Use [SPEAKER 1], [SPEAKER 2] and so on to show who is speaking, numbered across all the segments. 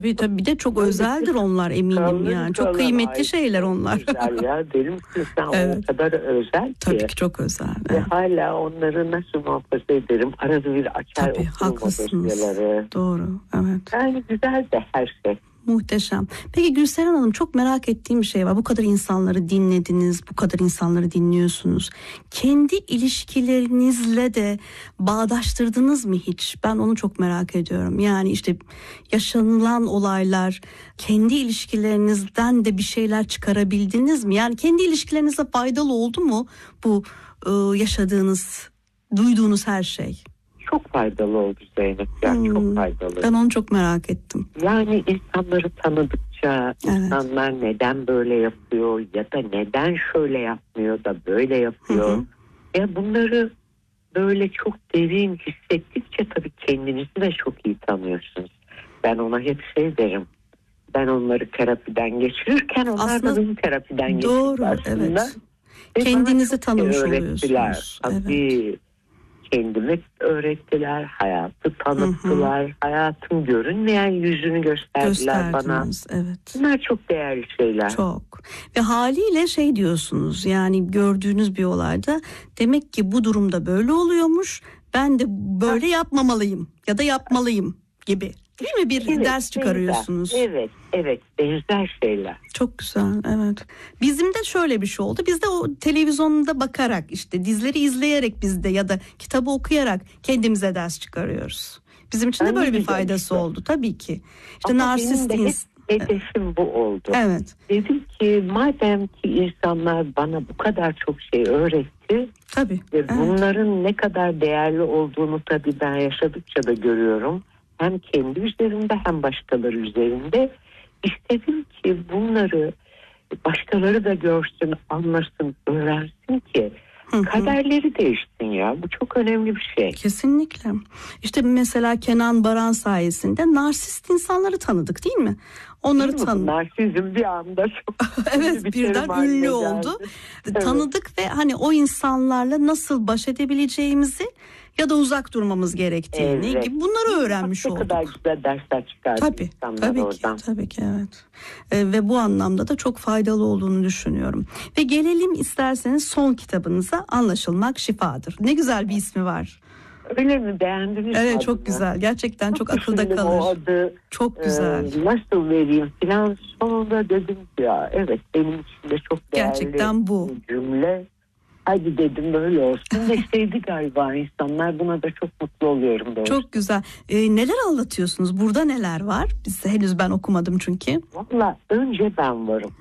[SPEAKER 1] Tabii bir de çok özeldir onlar eminim yani. Çok kıymetli şeyler onlar.
[SPEAKER 2] Güzel ya, derim ki sen
[SPEAKER 1] Evet.
[SPEAKER 2] o kadar özel ki.
[SPEAKER 1] Tabii ki çok özel.
[SPEAKER 2] Ve hala onları nasıl muhafaza ederim? Arada bir açar
[SPEAKER 1] Tabii
[SPEAKER 2] okurum o dosyaları.
[SPEAKER 1] Doğru, evet.
[SPEAKER 2] Yani güzel de her şey.
[SPEAKER 1] Muhteşem. Peki Gülseren Hanım, çok merak ettiğim bir şey var. Bu kadar insanları dinlediniz, bu kadar insanları dinliyorsunuz. Kendi ilişkilerinizle de bağdaştırdınız mı hiç? Ben onu çok merak ediyorum. Yani işte yaşanılan olaylar, kendi ilişkilerinizden de bir şeyler çıkarabildiniz mi? Yani kendi ilişkilerinize faydalı oldu mu bu yaşadığınız, duyduğunuz her şey?
[SPEAKER 2] Çok faydalı oldu Zeynep. Yani çok faydalı.
[SPEAKER 1] Ben onu çok merak ettim.
[SPEAKER 2] Yani insanları tanıdıkça insanlar neden böyle yapıyor ya da neden şöyle yapmıyor da böyle yapıyor. Ya bunları böyle çok derin hissettikçe tabii kendinizi de çok iyi tanıyorsunuz. Ben ona hep şey derim. Ben onları terapiden geçirirken onlar da benim terapiden geçiyor.
[SPEAKER 1] Doğru,
[SPEAKER 2] aslında.
[SPEAKER 1] evet. Kendinizi tanımış oluyorsunuz.
[SPEAKER 2] Tabii.
[SPEAKER 1] Evet.
[SPEAKER 2] Kendimi öğrettiler, hayatı tanıttılar, hayatın görünmeyen yüzünü gösterdiler bana.
[SPEAKER 1] Evet.
[SPEAKER 2] Bunlar çok değerli şeyler.
[SPEAKER 1] Çok. Ve haliyle şey diyorsunuz, yani gördüğünüz bir olayda demek ki bu durumda böyle oluyormuş, ben de böyle yapmamalıyım ya da yapmalıyım gibi. Değil mi? Bir ders çıkarıyorsunuz.
[SPEAKER 2] Evet, benzer şeyler.
[SPEAKER 1] Çok güzel, evet. Bizim de şöyle bir şey oldu. Biz de o televizyonda bakarak, işte dizileri izleyerek biz de ya da kitabı okuyarak kendimize ders çıkarıyoruz. Bizim için de böyle bir faydası oldu tabii ki. İşte narsist
[SPEAKER 2] hedefim bu oldu.
[SPEAKER 1] Evet.
[SPEAKER 2] Dedim ki madem ki insanlar bana bu kadar çok şey öğretti.
[SPEAKER 1] Tabii.
[SPEAKER 2] Ve bunların ne kadar değerli olduğunu tabii ben yaşadıkça da görüyorum. Hem kendi üzerimde hem başkaları üzerinde. İstedim ki bunları başkaları da görsün, anlasın, öğrensin ki kaderleri değişsin ya. Bu çok önemli bir şey.
[SPEAKER 1] Kesinlikle. İşte mesela Kenan Baran sayesinde narsist insanları tanıdık, değil mi? Onları tanıdık.
[SPEAKER 2] Narsizm bir anda çok
[SPEAKER 1] evet, birden ünlü oldu. Evet. Tanıdık ve hani o insanlarla nasıl baş edebileceğimizi ya da uzak durmamız gerektiğini gibi bunları öğrenmiş olduk.
[SPEAKER 2] Ne kadar güzel dersler çıkardı insanlar oradan.
[SPEAKER 1] Tabii ki evet. Ve bu anlamda da çok faydalı olduğunu düşünüyorum. Ve gelelim isterseniz son kitabınıza, Anlaşılmak Şifadır. Ne güzel bir ismi var.
[SPEAKER 2] Öyle mi, beğendiniz?
[SPEAKER 1] Evet, çok güzel. Gerçekten çok akılda kalır.
[SPEAKER 2] O adı,
[SPEAKER 1] çok güzel.
[SPEAKER 2] Nasıl vereyim filan, sonunda dedim ki ya evet, benim için de çok değerli.
[SPEAKER 1] Gerçekten bu
[SPEAKER 2] cümle. Hadi dedim böyle olsun. Deseydi galiba insanlar, buna da çok mutlu oluyorum doğrusu.
[SPEAKER 1] Çok güzel. Neler anlatıyorsunuz? Burada neler var? Henüz ben okumadım çünkü.
[SPEAKER 2] Valla önce ben varım.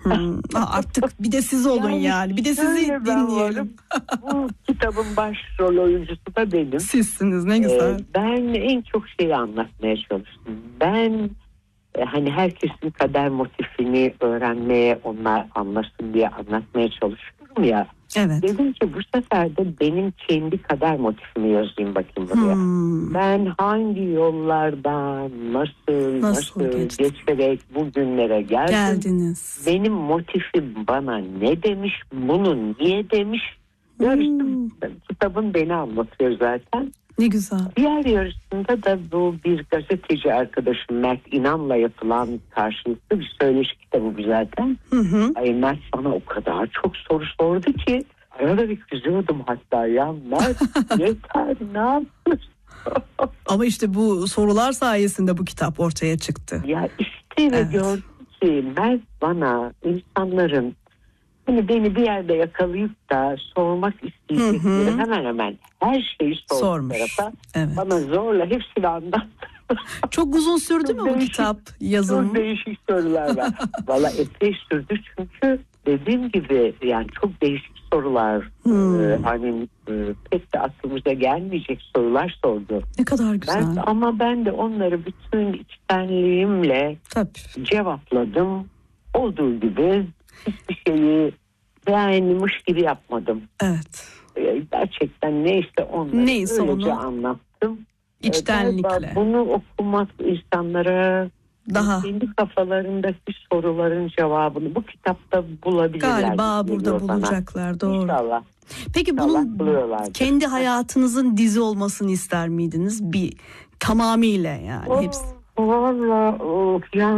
[SPEAKER 1] Artık bir de siz olun yani. Bir de sizi dinleyelim.
[SPEAKER 2] Bu kitabın başrol oyuncusu da benim.
[SPEAKER 1] Sizsiniz, ne güzel.
[SPEAKER 2] Ben en çok şeyi anlatmaya çalıştım. Ben hani herkesin kader motifini öğrenmeye, onlar anlasın diye anlatmaya çalışıyorum ya.
[SPEAKER 1] Evet.
[SPEAKER 2] Dedim ki bu sefer de benim kendi kader motifimi yazayım bakayım buraya. Ben hangi yollardan nasıl geçerek bugünlere geldiniz? Benim motifim bana ne demiş, bunu niye demiş? Yarıştım. Kitabın beni anlatıyor zaten.
[SPEAKER 1] Ne güzel.
[SPEAKER 2] Diğer yarışında da bu bir gazeteci arkadaşım Mert İnan'la yapılan karşılıklı bir söyleşi kitabı bu zaten. Ay Mert bana o kadar çok soru sordu ki arada bir kızıyordum hatta, ya Mert yeter ne yapıyorsun?
[SPEAKER 1] Ama işte bu sorular sayesinde bu kitap ortaya çıktı.
[SPEAKER 2] Ya işte ve gördüm ki Mert bana insanların hani beni bir yerde yakalayıp da sormak isteyecekleri hemen hemen her şeyi sormuş. Bana zorla hepsini anlattı.
[SPEAKER 1] Çok uzun sürdü mü bu kitap yazımı?
[SPEAKER 2] Çok değişik sorular var. Valla epey sürdü çünkü dediğim gibi yani çok değişik sorular. Hani pek de aklımıza gelmeyecek sorular sordu.
[SPEAKER 1] Ne kadar güzel.
[SPEAKER 2] Ama ben de onları bütün içtenliğimle cevapladım. Olduğu gibi hiçbir şeyi beğenmiş gibi yapmadım.
[SPEAKER 1] Evet.
[SPEAKER 2] Gerçekten neyse onları öylece anlattım.
[SPEAKER 1] İçtenlikle.
[SPEAKER 2] Bunu okumak insanlara daha kendi kafalarındaki soruların cevabını bu kitapta bulabilirler.
[SPEAKER 1] Galiba burada bulacaklar, doğru.
[SPEAKER 2] İnşallah.
[SPEAKER 1] Peki bunun kendi hayatınızın dizi olmasını ister miydiniz? Tamamıyla yani hepsi.
[SPEAKER 2] Valla yani